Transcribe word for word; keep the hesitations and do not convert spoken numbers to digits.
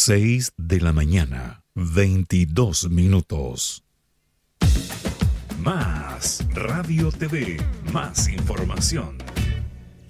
seis de la mañana, veintidós minutos. Más Radio T V, más información.